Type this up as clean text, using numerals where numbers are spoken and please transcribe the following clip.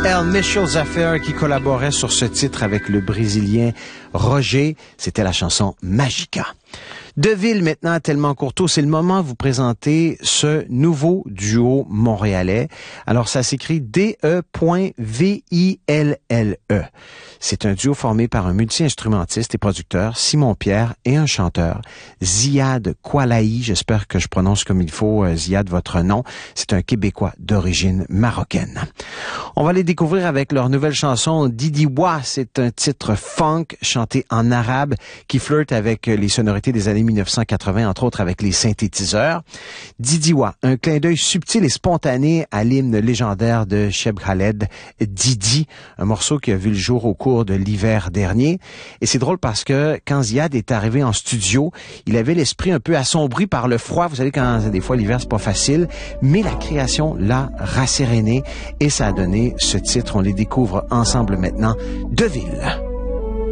El Mitchell's Affair qui collaborait sur ce titre avec le Brésilien Roger. C'était la chanson Magica. Deville maintenant, Tellement Courteau, c'est le moment de vous présenter ce nouveau duo montréalais. Alors ça s'écrit D-E.V-I-L-L-E. C'est un duo formé par un multi-instrumentiste et producteur, Simon Pierre, et un chanteur, Ziad Koualaï. J'espère que je prononce comme il faut, Ziad, votre nom. C'est un Québécois d'origine marocaine. On va les découvrir avec leur nouvelle chanson Didiwa. C'est un titre funk chanté en arabe qui flirte avec les sonorités des années 1980, entre autres avec les synthétiseurs. Didiwa, un clin d'œil subtil et spontané à l'hymne légendaire de Cheb Khaled, Didi, un morceau qui a vu le jour au cours de l'hiver dernier. Et c'est drôle parce que quand Ziad est arrivé en studio, il avait l'esprit un peu assombri par le froid. Vous savez, quand des fois l'hiver c'est pas facile, mais la création l'a rasséréné et ça a donné ce titre. On les découvre ensemble maintenant. Deville.